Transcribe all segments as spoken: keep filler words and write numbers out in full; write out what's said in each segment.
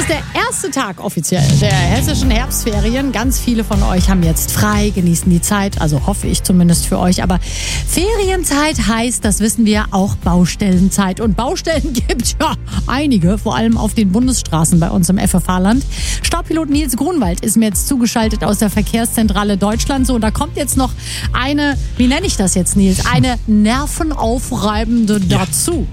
ist der erste Tag offiziell der hessischen Herbstferien. Ganz viele von euch haben jetzt frei, genießen die Zeit, also hoffe ich zumindest für euch. Aber Ferienzeit heißt, das wissen wir, auch Baustellenzeit. Und Baustellen gibt ja einige, vor allem auf den Bundesstraßen bei uns im F F H-Land. Staubpilot Nils Grunwald ist mir jetzt zugeschaltet aus der Verkehrszentrale Deutschland. So, und da kommt jetzt noch eine, wie nenne ich das jetzt, Nils, eine nervenaufreibende dazu.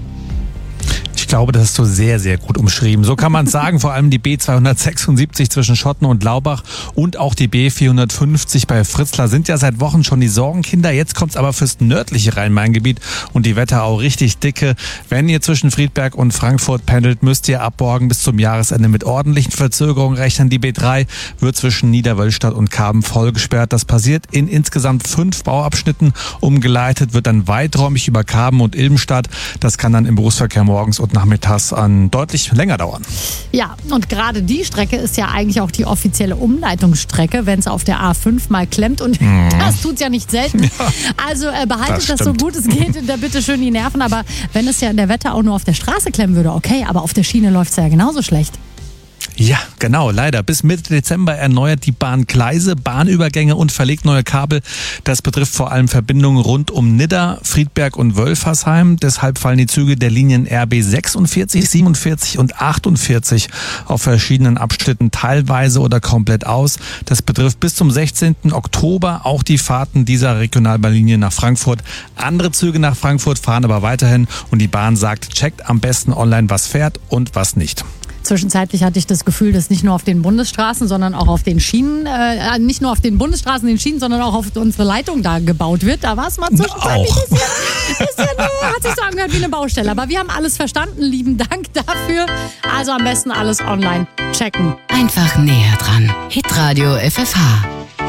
Ich glaube, das hast du sehr, sehr gut umschrieben. So kann man es sagen, vor allem die B zweihundertsechsundsiebzig zwischen Schotten und Laubach und auch die B vierhundertfünfzig bei Fritzlar sind ja seit Wochen schon die Sorgenkinder. Jetzt kommt's aber fürs nördliche Rhein-Main-Gebiet und die Wetterau richtig dicke. Wenn ihr zwischen Friedberg und Frankfurt pendelt, müsst ihr ab morgen bis zum Jahresende mit ordentlichen Verzögerungen rechnen. Die B drei wird zwischen Niederwölstadt und Karben voll gesperrt. Das passiert in insgesamt fünf Bauabschnitten. Umgeleitet wird dann weiträumig über Karben und Ilbenstadt. Das kann dann im Berufsverkehr morgens und nachmittags an deutlich länger dauern. Ja, und gerade die Strecke ist ja eigentlich auch die offizielle Umleitungsstrecke, wenn es auf der A fünf mal klemmt und mm. das tut's ja nicht selten. Ja, also äh, behaltet das, das so gut es geht, da bitte schön die Nerven, aber wenn es ja in der Wetter auch nur auf der Straße klemmen würde, okay, aber auf der Schiene läuft's ja genauso schlecht. Ja, genau, leider. Bis Mitte Dezember erneuert die Bahn Gleise, Bahnübergänge und verlegt neue Kabel. Das betrifft vor allem Verbindungen rund um Nidda, Friedberg und Wölfersheim. Deshalb fallen die Züge der Linien R B sechsundvierzig, siebenundvierzig und achtundvierzig auf verschiedenen Abschnitten teilweise oder komplett aus. Das betrifft bis zum sechzehnten Oktober auch die Fahrten dieser Regionalbahnlinie nach Frankfurt. Andere Züge nach Frankfurt fahren aber weiterhin und die Bahn sagt, checkt am besten online, was fährt und was nicht. Zwischenzeitlich hatte ich das Gefühl, dass nicht nur auf den Bundesstraßen, sondern auch auf den Schienen, äh, nicht nur auf den Bundesstraßen, den Schienen, sondern auch auf unsere Leitung da gebaut wird. Da war es mal zwischenzeitlich ein bisschen, bisschen, hat sich so angehört wie eine Baustelle. Aber wir haben alles verstanden. Lieben Dank dafür. Also am besten alles online checken. Einfach näher dran. Hitradio F F H.